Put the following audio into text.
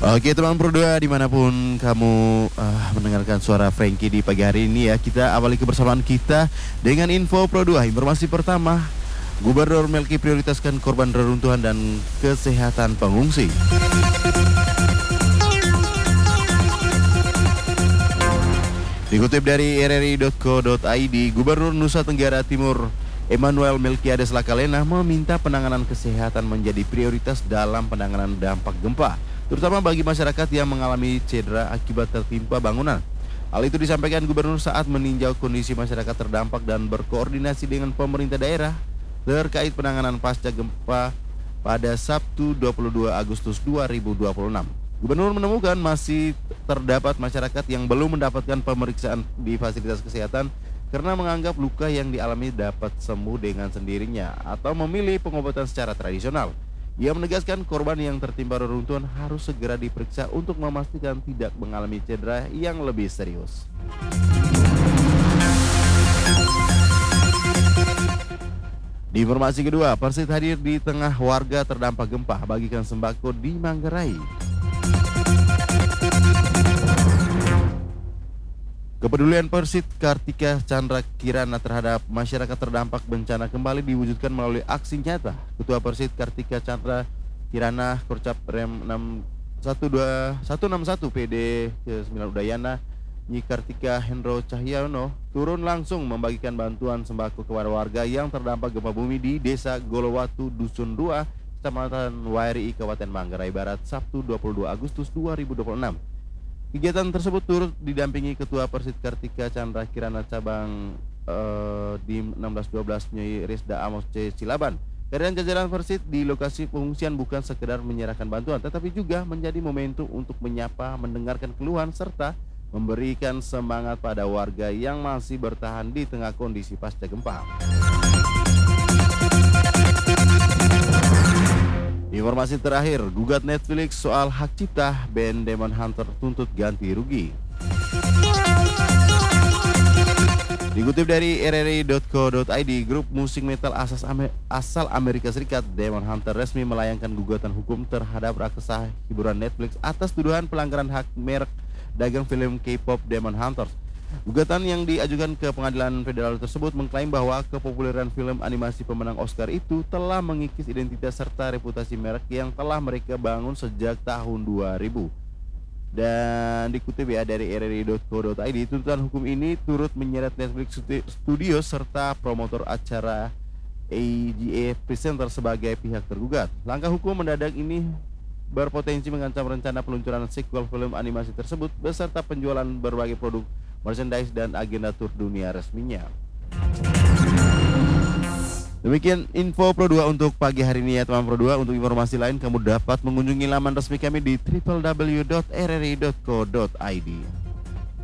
Oke teman Pro 2 dimanapun kamu mendengarkan suara Frankie di pagi hari ini ya, kita awali kebersamaan kita dengan info Pro 2. Informasi pertama, Gubernur Melki prioritaskan korban reruntuhan dan kesehatan pengungsi. Dikutip dari rri.co.id, Gubernur Nusa Tenggara Timur Emmanuel Melkiades Lakalena meminta penanganan kesehatan menjadi prioritas dalam penanganan dampak gempa, terutama bagi masyarakat yang mengalami cedera akibat tertimpa bangunan. Hal itu disampaikan Gubernur saat meninjau kondisi masyarakat terdampak dan berkoordinasi dengan pemerintah daerah terkait penanganan pasca gempa pada Sabtu 22 Agustus 2026. Gubernur menemukan masih terdapat masyarakat yang belum mendapatkan pemeriksaan di fasilitas kesehatan karena menganggap luka yang dialami dapat sembuh dengan sendirinya atau memilih pengobatan secara tradisional. Ia menegaskan korban yang tertimpa reruntuhan harus segera diperiksa untuk memastikan tidak mengalami cedera yang lebih serius. Di informasi kedua, Persit hadir di tengah warga terdampak gempa bagikan sembako di Manggarai. Kepedulian Persit Kartika Chandra Kirana terhadap masyarakat terdampak bencana kembali diwujudkan melalui aksi nyata. Ketua Persit Kartika Chandra Kirana Korcap Rem 161 PD ke-9 Udayana Nyi Kartika Hendro Cahyono turun langsung membagikan bantuan sembako kepada warga yang terdampak gempa bumi di Desa Golowatu Dusun 2, Kecamatan Wairi, Kabupaten Manggarai Barat, Sabtu 22 Agustus 2026. Kegiatan tersebut turut didampingi Ketua Persit Kartika Chandra Kirana Cabang di 1612 Nyai Risda Amos C. Cilaban. Kehadiran jajaran Persit di lokasi pengungsian bukan sekedar menyerahkan bantuan, tetapi juga menjadi momentum untuk menyapa, mendengarkan keluhan, serta memberikan semangat pada warga yang masih bertahan di tengah kondisi pasca gempa. Informasi terakhir, gugat Netflix soal hak cipta, band Demon Hunter tuntut ganti rugi. Dikutip dari rri.co.id, grup musik metal asal Amerika Serikat Demon Hunter resmi melayangkan gugatan hukum terhadap raksasa hiburan Netflix atas tuduhan pelanggaran hak merek dagang film K-pop Demon Hunter. Gugatan yang diajukan ke pengadilan federal tersebut mengklaim bahwa kepopuleran film animasi pemenang Oscar itu telah mengikis identitas serta reputasi merek yang telah mereka bangun sejak tahun 2000. Dan dikutip ya dari rri.co.id, tuntutan hukum ini turut menyeret Netflix Studio serta promotor acara AGA Presenter sebagai pihak tergugat. Langkah hukum mendadak ini berpotensi mengancam rencana peluncuran sequel film animasi tersebut beserta penjualan berbagai produk merchandise dan agenda tur dunia resminya. Demikian info Pro 2 untuk pagi hari ini ya teman Pro 2. Untuk informasi lain kamu dapat mengunjungi laman resmi kami di www.rri.co.id.